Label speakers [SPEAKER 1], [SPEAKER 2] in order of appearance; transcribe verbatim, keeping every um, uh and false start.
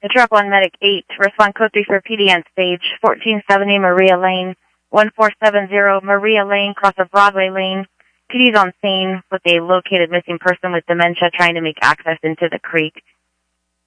[SPEAKER 1] The Drop one Medic eight, respond code three for P D N stage, fourteen seventy Maria Lane, one four seven zero Maria Lane, cross of Broadway Lane. P D's on scene with a located missing person with dementia trying to make access into the creek.